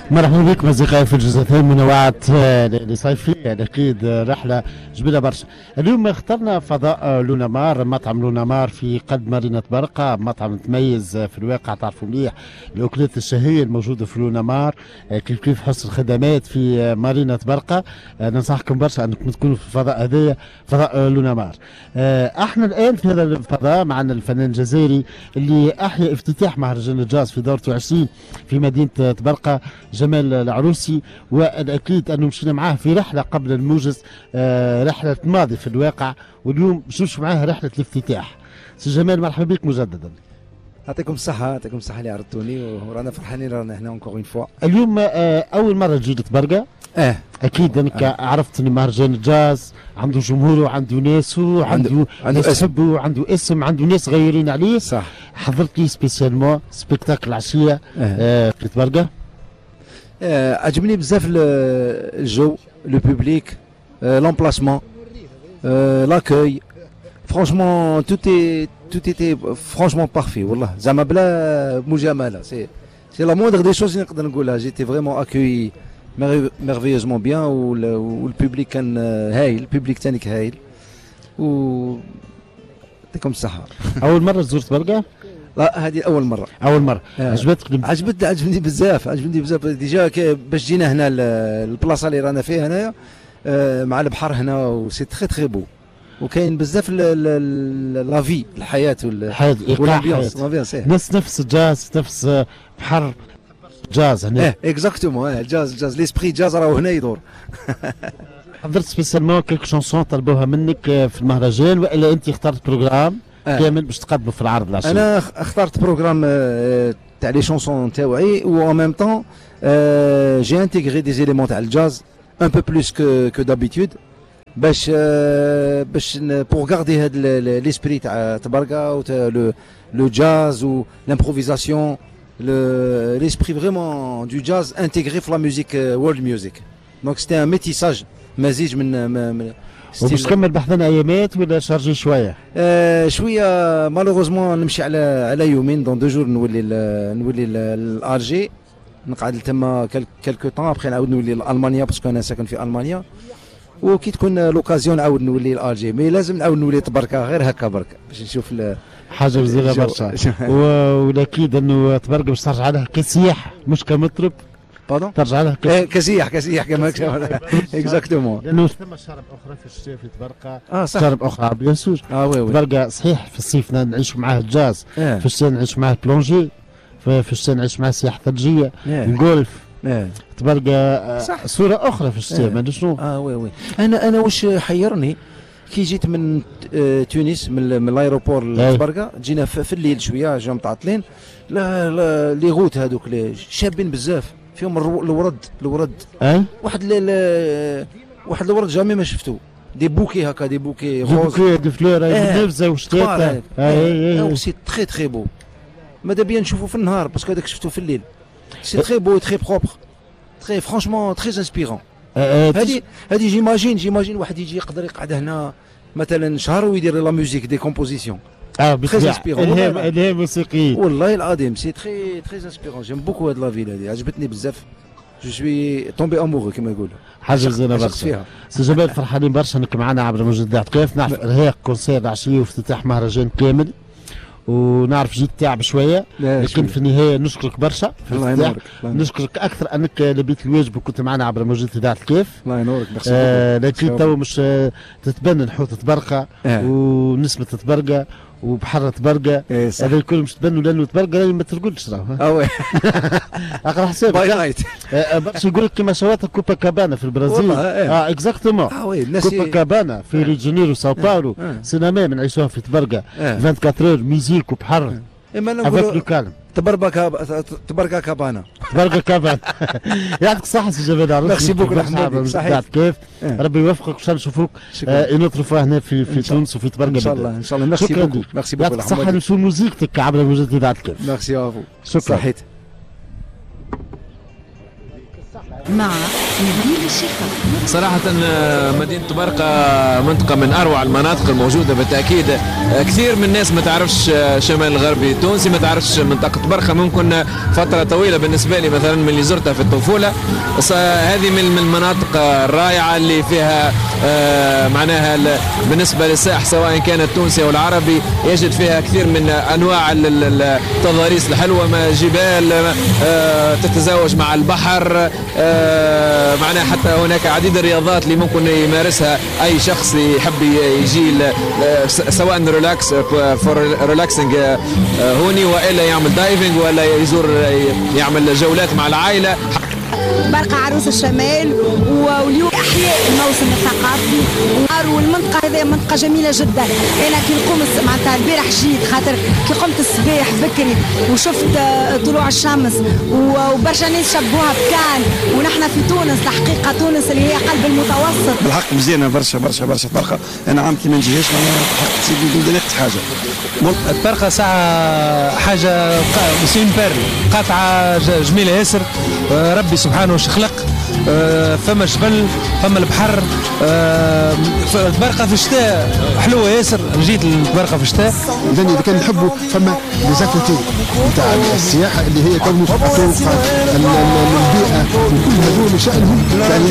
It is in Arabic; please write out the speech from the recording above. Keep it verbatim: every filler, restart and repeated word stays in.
مرحبا بكم أصدقائي في الجزء الثاني من منوعات الصيفية. أكيد رحلة جميلة برشا. اليوم اخترنا فضاء لونا مار، مطعم لونا مار في قلب مدينة برقة، مطعم متميز في الواقع. تعرفوا مليح الأكلات الشهية الموجودة في لونا مار، كيف كيف حسن الخدمات في مدينة برقة. ننصحكم برشا أنكم تكونوا في الفضاء هذايا، فضاء لونا مار. احنا الآن في هذا الفضاء معنا الفنان الجزائري اللي أحيا افتتاح مهرجان الجاز في دورته عشرين في مدينة برقة، جمال العروسي. والاكيد انه مشينا معاه في رحله قبل الموجز، آه رحله ماضي في الواقع، واليوم نمشي معاه رحله الافتتاح. سي جمال مرحبا بك مجددا. يعطيكم الصحة، يعطيكم الصحة اللي عرضتوني، ورانا فرحانين رانا هنا اونكور اون فوا. اليوم آه أول مرة تجي لتبرقة. اه أكيد أنك آه. عرفت أن مهرجان الجاز عنده جمهوره، عنده ناسه، عنده, عنده ناس تحبه، عنده اسم، عنده ناس غيرين عليه. صح. حضرت لي سبيسيالمون سبيكتاكل العشية آه. آه في تبرقة. آه عجبني بزاف الجو، لو بوبليك، آه لومبلاسمون، آه لاكوي. فرانشمون تو تي تو تيتي فرانشمون بارفي والله، زعما بلا مجامله. سي سي لا موندغ دي شوز نقدر نقولها. جيتي فريمون اكوي ميرفيوزمون بيان، والبوبليك كان هايل، البوبليك تانيك هايل، و يعطيكم الصحه. اول مره زرت برقة؟ لا هذه اول مره. اول مره. آه. عجبتك؟ عجبت عجبني بزاف، عجبني بزاف. ديجا باش جينا هنا البلاصه اللي رانا فيها هنايا آه مع البحر هنا، وسي تخي تخي بو، وكاين بزاف لافي، الحياه الحياه، والامبيونس. نفس نفس الجاز، نفس بحر جاز هنا. اه اكزاكتومون. اه الجاز الجاز ليسبري جاز راهو هنا يدور. حضرت سبيسيالمون كيلك شونسون طلبوها منك في المهرجان، والا انت اخترت بروجرام آه. كامل باش تقدمه في العرض العشية؟ انا اخترت بروجرام تاع لي شونسون تاوعي، و ان ميم طون جي انتيغري دي زيليمون تاع الجاز ان بو بلوس كو كو دابيتود، باش باش بور غاردي هاد ليسبري تاع تبرقة، و لو جاز و لامبروفيزاسيون، l'esprit vraiment du jazz intégré في la musique world music. donc c'était un métissage، مزيج من, من وباش تكمل بحثنا ايامات ولا شارجي شويه؟ آه شويه مالوغوزمون. نمشي على على يومين، دون دو جور نولي نولي لالجي، نقعد تما كالكو طون، ابخي نعاود نولي لالمانيا باسكو انا ساكن في المانيا، وكي تكون لوكازيون نعاود نولي لالجي. مي لازم نعاود نولي تبركه غير هكا برك باش نشوف حاجه مزيانه برشا. والاكيد انه تبرقة باش ترجع لها كسياح مش كمطرب. باردون؟ ترجع لها كسياح كسياح كما اكزاكتومون. لانه ثم شرب اخرى في الشتاء في تبرقة. اه صح. شرب اخرى بيان سور. اه وي وي. تبرقة صحيح في الصيف نعيش معاه الجاز، آه. في الشتاء نعيش معاه بلونجي، في الشتاء نعيش معاه سياحه ثلجيه، آه. الجولف. آه. تبرقة صح. صوره اخرى في الشتاء. ما ادري شنو. اه وي وي. انا انا واش حيرني كي جيت من تونس، من, من الايروبور لتبرقة، جينا في الليل شويه، جا متعطلين. لا لا لي غوت هذوك شابين بزاف، فيهم الورد الورد اي واحد واحد الورد جامي ما شفتو، دي بوكي هكا، دي بوكي روز، دي بوكي دي فلور نرزه وشتاته. اي سي تري تري بو. ماذا بيا نشوفو في النهار باسكو هذاك شفتو في الليل. سي تري بو تري بروبر، تري فرانشمون تري انسبيرون. هذه هذه جيماجين جيماجين واحد يجي يقدر يقعد هنا مثلا شهر ويدير لا ميوزيك دي كومبوزيسيون. اه بالطبع الهام الهام موسيقي. والله العظيم سي تري تري انسبيرون. جيم بوكو هاد لا فيل هذه، عجبتني بزاف. جو سوي تومبي امورو كما يقولوا. حاجه زينه برشا. سي جمال فرحانين برشا انك معنا عبر موجة ذات كيف. نعرف ارهاق كونسير عشيه وافتتاح مهرجان كامل، ونعرف جيت تعب شويه، لكن في النهايه نشكرك برشا. الله ينورك. نشكرك اكثر انك لبيت الواجب وكنت معنا عبر موجة ذات كيف. الله ينورك. آه لكن تو مش تتبنى نحوط تبرقة آه. ونسمة تبرقة وبحر تبرقة. إيه هذا الكل مش تبنوا لانه تبرقة ما ترقدش راهو. اه وي. اقرا حسابك. باي نايت. باش يقول لك كيما شواطئ كوبا كابانا في البرازيل. اه اكزاكتومون. اه وي الناس كوبا كابانا في ريو جانيرو ساو باولو سينما بنعيشوها في تبرقة أربعة وعشرين اور ميوزيك وبحر. اما نقولوا كالم تبرقة تبرقة كابانا. تبرقة كابانا. يعطيك الصحة سي جمال. ميرسي بوك حبيبي. صحيح كيف. ربي يوفقك وان شاء الله نشوفوك اون اوتر فوا هنا في في تونس وفي تبرقة. ان شاء الله ان شاء الله. ميرسي بوكو. ميرسي بوكو. يعطيك الصحة نشوف موزيكتك عبر موجة إذاعة كيف. ميرسي افو. شكرا. صحيت. مع نبيل الشيخة. صراحة مدينة برقة منطقة من أروع المناطق الموجودة بالتأكيد. كثير من الناس ما تعرفش شمال الغربي التونسي، ما تعرفش منطقة برقة. ممكن فترة طويلة بالنسبة لي مثلا من اللي زرتها في الطفولة، هذه من المناطق الرائعة اللي فيها معناها بالنسبة للسائح سواء كان التونسي أو العربي يجد فيها كثير من أنواع التضاريس الحلوة، جبال تتزاوج مع البحر، معناها حتى هناك عديد الرياضات اللي ممكن يمارسها أي شخص يحب يجي سواء ريلاكس فور ريلاكسنج هوني، وإلا يعمل دايفنج، ولا يزور يعمل جولات مع العائلة. برقة عروس الشمال، واليوم احياء الموسم الثقافي، والمنطقه هذه منطقه جميله جدا. انا كي نقوم معناتها البارح جيت خاطر كي قمت الصباح بكري وشفت طلوع الشمس وبرشا ناس شبوها بكان، ونحن في تونس الحقيقه تونس اللي هي قلب المتوسط. بالحق مزيانه برشا برشا برشا برقه. انا عام كي ما نجيهاش معناها حق سيدي بدنا ناخذ حاجه. برقه ساعه حاجه سين بيرل قطعه جميله ياسر. ربي سبحانه وش خلق. آه فما جبل، فما البحر. آه برقه في الشتاء حلوه ياسر. جيت لبرقه في الشتاء. اذا اذا كان نحبوا فما ليزاكوتي نتاع السياحه اللي هي كونه توقف البيئه وكل هذول شانهم يعني